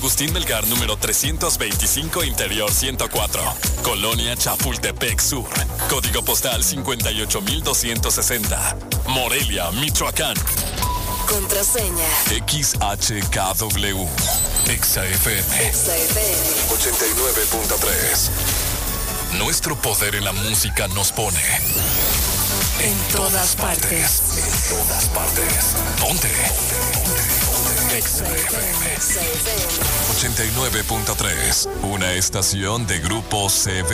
Agustín Melgar, número 325, Interior 104. Colonia Chapultepec Sur. Código postal 58260. Morelia, Michoacán. Contraseña. XHKW. XFM. 89.3. Nuestro poder en la música nos pone en todas partes. En todas partes. ¿Dónde? XFM 89.3. Una estación de Grupo CB.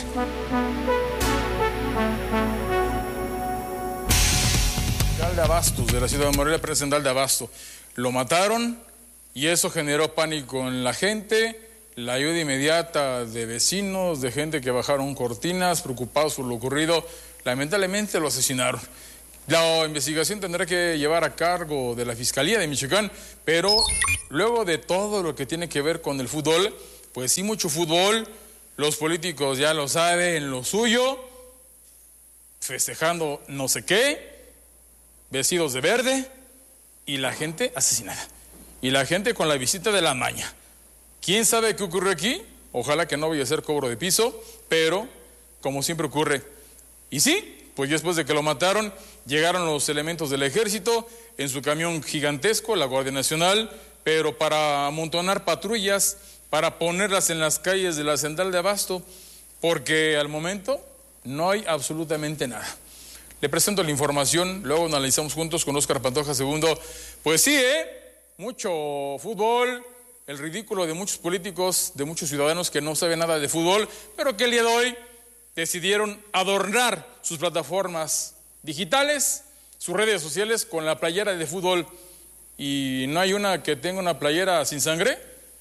De Abastos, de la ciudad de Morelia, presental de Abasto. Lo mataron y eso generó pánico en la gente, la ayuda inmediata de vecinos, de gente que bajaron cortinas, preocupados por lo ocurrido. Lamentablemente lo asesinaron. La investigación tendrá que llevar a cargo de la Fiscalía de Michoacán, pero luego de todo lo que tiene que ver con el fútbol, pues sí, mucho fútbol, los políticos ya lo saben, lo suyo, festejando no sé qué, vestidos de verde, y la gente asesinada. Y la gente con la visita de la maña. ¿Quién sabe qué ocurre aquí? Ojalá que no vaya a ser cobro de piso, pero como siempre ocurre. Y sí, pues después de que lo mataron, llegaron los elementos del ejército en su camión gigantesco, la Guardia Nacional, pero para amontonar patrullas, para ponerlas en las calles de la central de Abasto, porque al momento no hay absolutamente nada. Le presento la información, luego analizamos juntos con Óscar Pantoja II. Pues sí, mucho fútbol, el ridículo de muchos políticos, de muchos ciudadanos que no saben nada de fútbol, pero que el día de hoy decidieron adornar sus plataformas digitales, sus redes sociales con la playera de fútbol. ¿Y no hay una que tenga una playera sin sangre?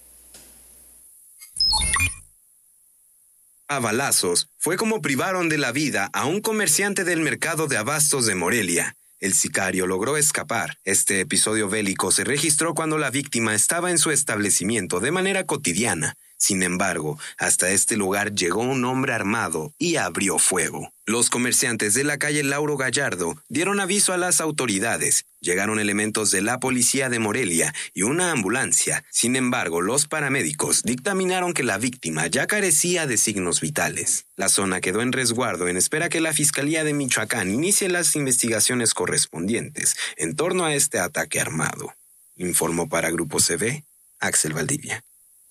A balazos fue como privaron de la vida a un comerciante del mercado de abastos de Morelia. El sicario logró escapar. Este episodio bélico se registró cuando la víctima estaba en su establecimiento de manera cotidiana. Sin embargo, hasta este lugar llegó un hombre armado y abrió fuego. Los comerciantes de la calle Lauro Gallardo dieron aviso a las autoridades. Llegaron elementos de la policía de Morelia y una ambulancia. Sin embargo, los paramédicos dictaminaron que la víctima ya carecía de signos vitales. La zona quedó en resguardo en espera que la Fiscalía de Michoacán inicie las investigaciones correspondientes en torno a este ataque armado. Informó para Grupo CB, Axel Valdivia.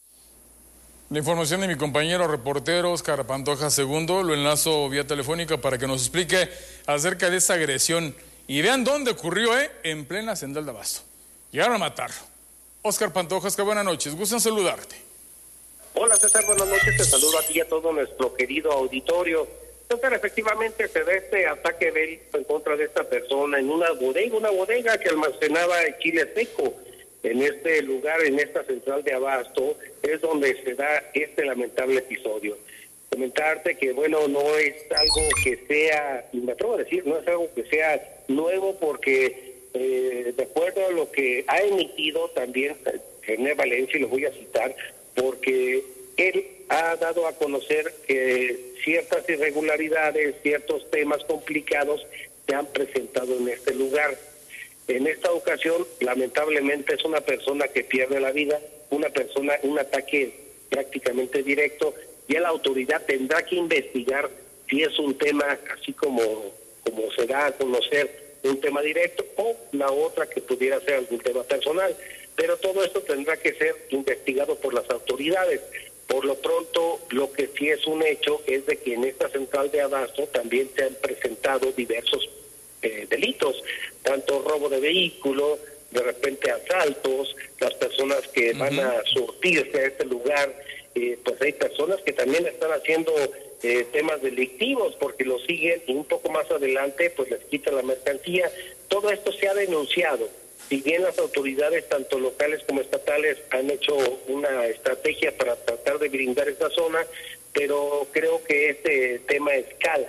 La información de mi compañero reportero Óscar Pantoja II, lo enlazo vía telefónica para que nos explique acerca de esa agresión. Y vean dónde ocurrió, en plena central de Abasto. Llegaron a matarlo. Óscar Pantoja, buenas noches, gusto en saludarte. Hola César, buenas noches, te saludo a ti y a todo nuestro querido auditorio. César, efectivamente se da este ataque bélico en contra de esta persona en una bodega que almacenaba chile seco. En este lugar, en esta central de Abasto, es donde se da este lamentable episodio. Comentarte que, bueno, no es algo que sea, y me atrevo a decir, no es algo que sea nuevo, porque de acuerdo a lo que ha emitido también René Valencia, y lo voy a citar, porque él ha dado a conocer que ciertas irregularidades, ciertos temas complicados se han presentado en este lugar. En esta ocasión, lamentablemente, es una persona que pierde la vida, un ataque prácticamente directo, y la autoridad tendrá que investigar si es un tema así como se da a conocer, un tema directo, o la otra que pudiera ser algún tema personal. Pero todo esto tendrá que ser investigado por las autoridades. Por lo pronto, lo que sí es un hecho es de que en esta central de Abasto también se han presentado diversos delitos, tanto robo de vehículo, de repente asaltos, las personas que van a surtirse a este lugar, pues hay personas que también están haciendo temas delictivos porque lo siguen y un poco más adelante pues les quitan la mercancía. Todo esto se ha denunciado. Si bien las autoridades, tanto locales como estatales, han hecho una estrategia para tratar de blindar esta zona, pero creo que este tema escala,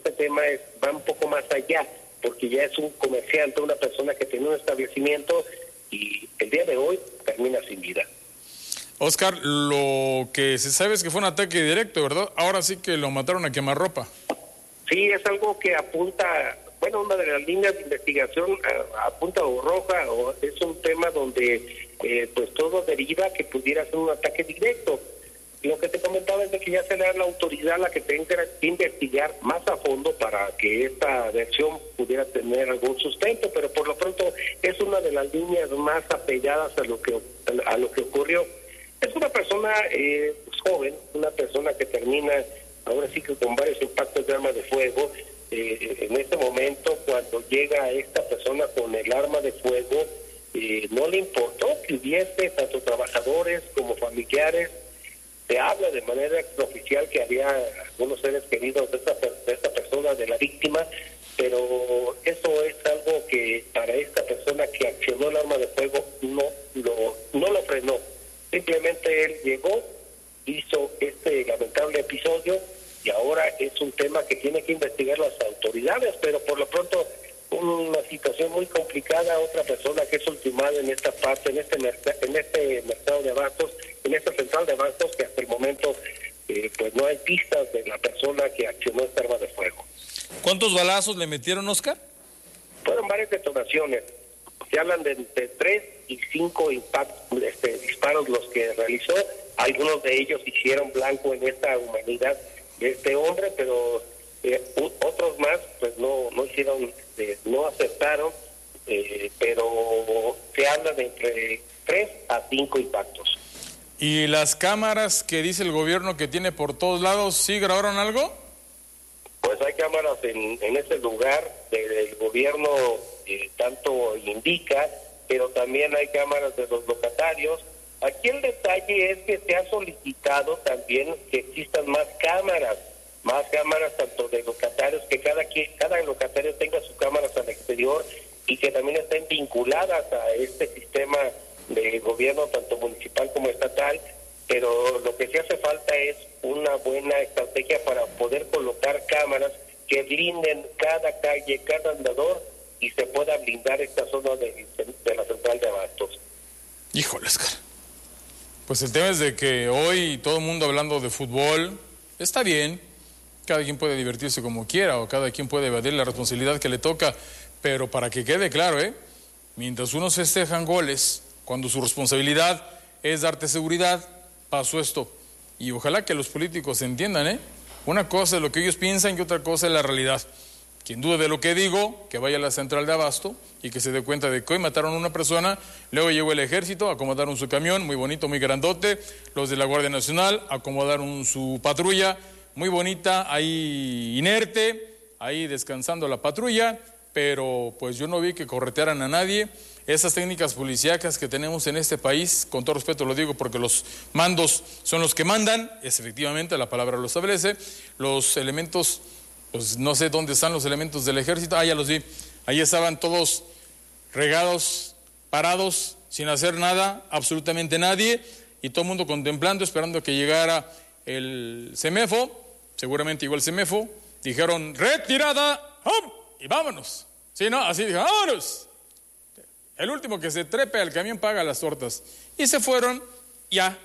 va un poco más allá, porque ya es un comerciante, una persona que tiene un establecimiento y el día de hoy termina sin vida. Óscar, lo que se sabe es que fue un ataque directo, ¿verdad? Ahora sí que lo mataron a quemarropa. Sí, es algo que apunta, bueno, una de las líneas de investigación apunta o roja, o es un tema donde pues todo deriva que pudiera ser un ataque directo. Lo que te comentaba es de que ya será la autoridad la que tenga que investigar más a fondo para que esta versión pudiera tener algún sustento, pero por lo pronto es una de las líneas más apegadas a lo que ocurrió. Es una persona pues, joven, una persona que termina ahora sí que con varios impactos de arma de fuego. En este momento, cuando llega esta persona con el arma de fuego, no le importó que hubiese tanto trabajadores como familiares. Se habla de manera extraoficial que había algunos seres queridos de esta persona, de la víctima, pero eso es algo que para esta persona que accionó el arma de fuego no lo frenó. Simplemente él llegó, hizo este lamentable episodio y ahora es un tema que tiene que investigar las autoridades, pero por lo pronto una situación muy complicada. Otra persona que es ultimada en esta parte, en este mercado de abastos, en esta central de abastos, que hasta el momento pues no hay pistas de la persona que accionó esta arma de fuego. ¿Cuántos balazos le metieron, Oscar? Fueron varias detonaciones. Se hablan de entre 3 y 5 disparos los que realizó. Algunos de ellos hicieron blanco en esta humanidad de este hombre, pero otros más pues no hicieron, no aceptaron, pero se habla de entre 3 a 5 impactos. ¿Y las cámaras que dice el gobierno que tiene por todos lados, sí grabaron algo? Pues hay cámaras en ese lugar del gobierno, tanto indica, pero también hay cámaras de los locatarios. Aquí el detalle es que se ha solicitado también que existan más cámaras tanto de locatarios, que cada locatario tenga sus cámaras al exterior y que también estén vinculadas a este sistema de gobierno, tanto municipal como estatal, pero lo que sí hace falta es una buena estrategia para poder colocar cámaras que blinden cada calle, cada andador, y se pueda blindar esta zona de la central de abastos. Híjole, Oscar. Pues el tema es de que hoy todo el mundo hablando de fútbol, está bien, cada quien puede divertirse como quiera o cada quien puede evadir la responsabilidad que le toca, pero para que quede claro, mientras unos festejan goles, cuando su responsabilidad es darte seguridad, pasó esto. Y ojalá que los políticos entiendan, una cosa es lo que ellos piensan y otra cosa es la realidad. Quien dude de lo que digo, que vaya a la central de abasto y que se dé cuenta de que hoy mataron a una persona, luego llegó el ejército, acomodaron su camión, muy bonito, muy grandote, los de la Guardia Nacional acomodaron su patrulla, muy bonita, ahí inerte, ahí descansando la patrulla, pero pues yo no vi que corretearan a nadie. Esas técnicas policíacas que tenemos en este país, con todo respeto lo digo porque los mandos son los que mandan, es efectivamente, la palabra lo establece, los elementos, pues no sé dónde están los elementos del ejército, ya los vi, ahí estaban todos regados, parados, sin hacer nada, absolutamente nadie, y todo el mundo contemplando, esperando que llegara el CEMEFO, seguramente igual el CEMEFO, dijeron, retirada, ¡hum! Y vámonos. Sí, no, así dijeron, vámonos. El último que se trepe al camión paga las tortas. Y se fueron, y ya,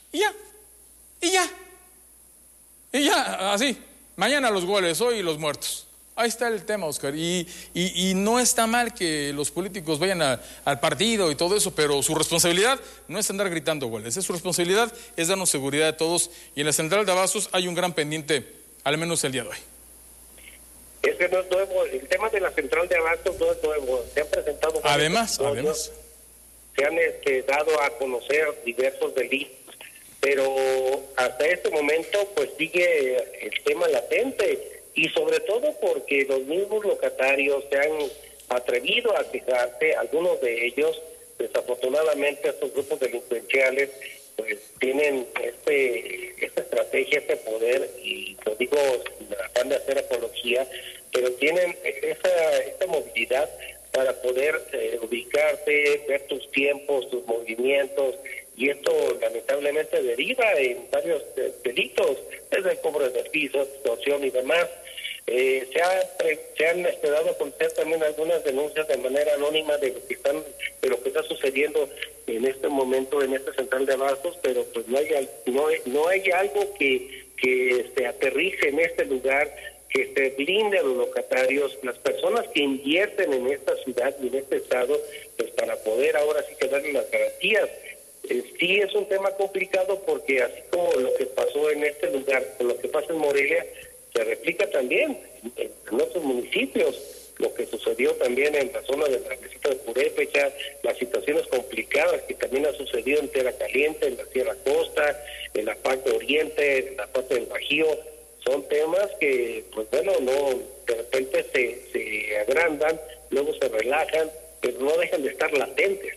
así. Mañana los goles, hoy los muertos. Ahí está el tema, Oscar. Y no está mal que los políticos vayan al partido y todo eso, pero su responsabilidad no es andar gritando goles. Su responsabilidad es darnos seguridad a todos. Y en la central de abastos hay un gran pendiente, al menos el día de hoy. Ese no es nuevo, el tema de la central de abastos no es nuevo, se han presentado además se han dado a conocer diversos delitos, pero hasta este momento pues sigue el tema latente, y sobre todo porque los mismos locatarios se han atrevido a quejarse. Algunos de ellos, desafortunadamente, estos grupos delincuenciales pues tienen esta estrategia, este poder, y lo digo sin afán de hacer apología, pero tienen esta movilidad para poder ubicarte, ver tus tiempos, tus movimientos, y esto lamentablemente deriva en varios delitos, desde el cobro de piso, extorsión y demás. Se han dado a conocer también algunas denuncias de manera anónima de lo que está sucediendo en este momento en esta central de abastos, pero pues no hay algo que se aterrice en este lugar, que se blinde a los locatarios, las personas que invierten en esta ciudad y en este estado, pues para poder ahora sí que darle las garantías. Sí es un tema complicado porque así como lo que pasó en este lugar, con lo que pasa en Morelia, se replica también en otros municipios. Lo que sucedió también en la zona de la meseta de Purépecha, las situaciones complicadas que también han sucedido en Tierra Caliente, en la Sierra Costa, en la parte oriente, en la parte del Bajío, son temas que, pues bueno, no de repente se agrandan, luego se relajan, pero no dejan de estar latentes.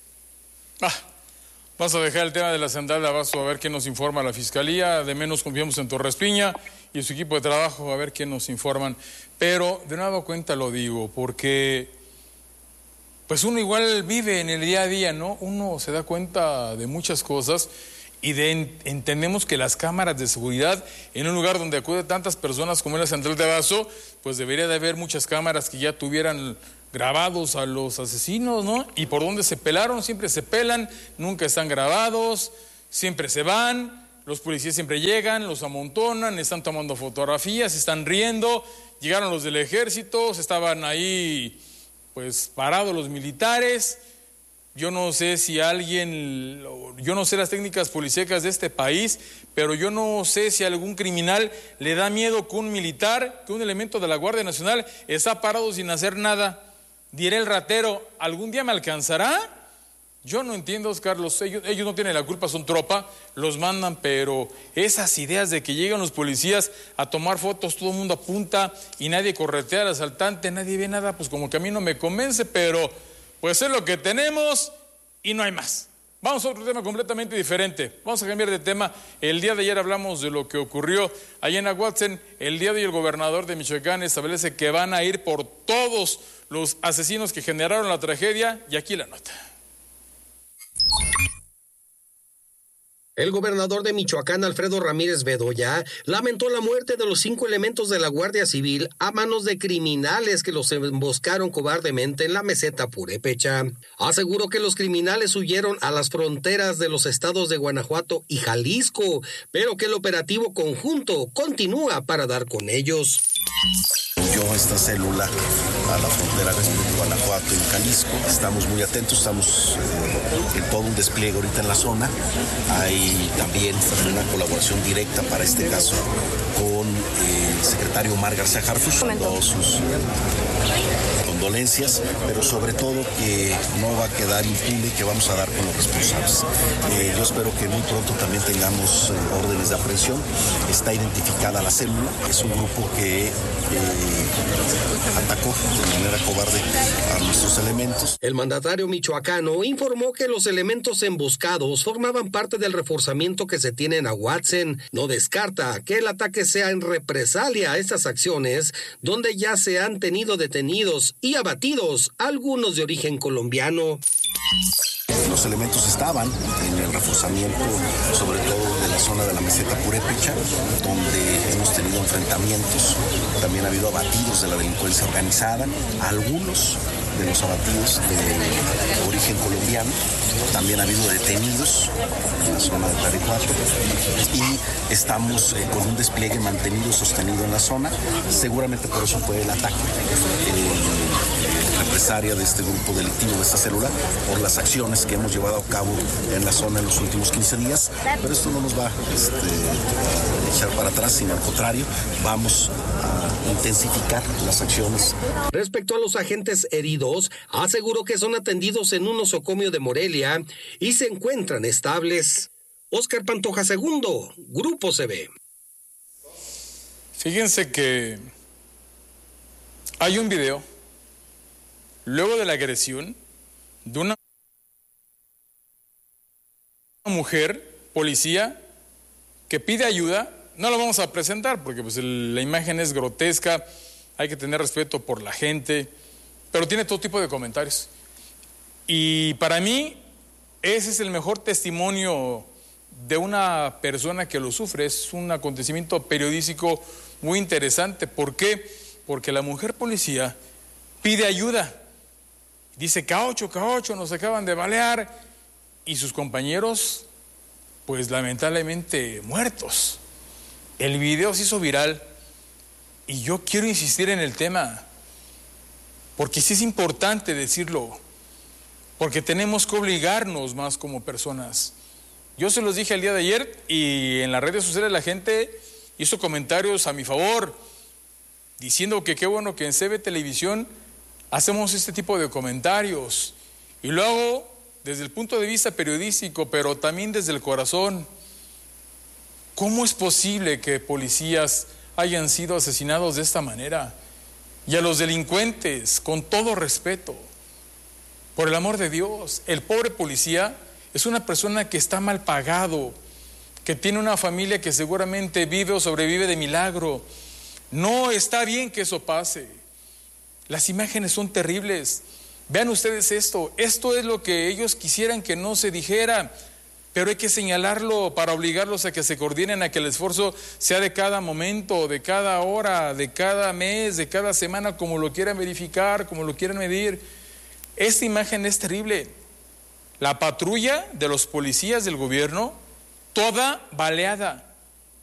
Vamos a dejar el tema de la central de abasto a ver qué nos informa la Fiscalía. De menos confiamos en Torres Piña y su equipo de trabajo a ver qué nos informan. Pero de nueva cuenta lo digo, porque pues uno igual vive en el día a día, ¿no? Uno se da cuenta de muchas cosas y entendemos que las cámaras de seguridad en un lugar donde acude tantas personas como es la central de abasto, pues debería de haber muchas cámaras que ya tuvieran grabados a los asesinos, ¿no? Y por dónde se pelaron, siempre se pelan, nunca están grabados, siempre se van, los policías siempre llegan, los amontonan, están tomando fotografías, están riendo, llegaron los del ejército, estaban ahí pues parados los militares. Yo no sé si yo no sé las técnicas policíacas de este país, pero yo no sé si a algún criminal le da miedo que un militar, que un elemento de la Guardia Nacional está parado sin hacer nada. Diré el ratero, ¿algún día me alcanzará? Yo no entiendo, Oscar, ellos no tienen la culpa, son tropa, los mandan, pero esas ideas de que llegan los policías a tomar fotos, todo el mundo apunta y nadie corretea al asaltante, nadie ve nada, pues como que a mí no me convence, pero pues es lo que tenemos y no hay más. Vamos a otro tema completamente diferente. Vamos a cambiar de tema. El día de ayer hablamos de lo que ocurrió allá en Aguatzen. El día de hoy el gobernador de Michoacán establece que van a ir por todos los asesinos que generaron la tragedia. Y aquí la nota. El gobernador de Michoacán, Alfredo Ramírez Bedoya, lamentó la muerte de los 5 elementos de la Guardia Civil a manos de criminales que los emboscaron cobardemente en la meseta Purépecha. Aseguró que los criminales huyeron a las fronteras de los estados de Guanajuato y Jalisco, pero que el operativo conjunto continúa para dar con ellos. Esta célula a la frontera respecto a Guanajuato y Jalisco. Estamos muy atentos, estamos en todo un despliegue ahorita en la zona. Hay también una colaboración directa para este caso con el secretario Omar García Harfuch, todas sus condolencias, pero sobre todo que no va a quedar impune, que vamos a dar con los responsables. Yo espero que muy pronto también tengamos órdenes de aprehensión. Está identificada la célula, es un grupo que atacó de manera cobarde a nuestros elementos. El mandatario michoacano informó que los elementos emboscados formaban parte del reforzamiento que se tiene en Aguatzen. No descarta que el ataque sea en represalia a estas acciones, donde ya se han tenido detenidos y abatidos algunos de origen colombiano. Los elementos estaban en el reforzamiento, sobre todo de la zona de la meseta Purépecha, donde hemos tenido enfrentamientos. También ha habido abatidos de la delincuencia organizada, algunos de los abatidos de origen colombiano. También ha habido detenidos en la zona de Taricuato y estamos con un despliegue mantenido, sostenido en la zona. Seguramente por eso fue el ataque. Represalia de este grupo delictivo, de esta célula, por las acciones que hemos llevado a cabo en la zona en los últimos 15 días, pero esto no nos va a echar para atrás, sino al contrario, vamos a intensificar las acciones. Respecto a los agentes heridos, aseguró que son atendidos en un nosocomio de Morelia y se encuentran estables. Óscar Pantoja II, Grupo CB. Fíjense que hay un video luego de la agresión de una mujer, policía, que pide ayuda. No lo vamos a presentar porque pues, la imagen es grotesca, hay que tener respeto por la gente, pero tiene todo tipo de comentarios. Y para mí, ese es el mejor testimonio de una persona que lo sufre. Es un acontecimiento periodístico muy interesante. ¿Por qué? Porque la mujer policía pide ayuda. Dice, K8, nos acaban de balear, y sus compañeros, pues lamentablemente muertos. El video se hizo viral Y yo quiero insistir en el tema, porque sí es importante decirlo, porque tenemos que obligarnos más como personas. Yo se los dije el día de ayer y en las redes sociales la gente hizo comentarios a mi favor, diciendo que qué bueno que en CB Televisión hacemos este tipo de comentarios. Y lo hago desde el punto de vista periodístico, pero también desde el corazón. ¿Cómo es posible que policías hayan sido asesinados de esta manera? Y a los delincuentes, con todo respeto, por el amor de Dios, el pobre policía es una persona que está mal pagado, que tiene una familia que seguramente vive o sobrevive de milagro. No está bien que eso pase. Las imágenes son terribles. Vean ustedes esto. Esto es lo que ellos quisieran que no se dijera, pero hay que señalarlo para obligarlos a que se coordinen, a que el esfuerzo sea de cada momento, de cada hora, de cada mes, de cada semana, como lo quieran verificar, como lo quieran medir. Esta imagen es terrible. La patrulla de los policías del gobierno, toda baleada.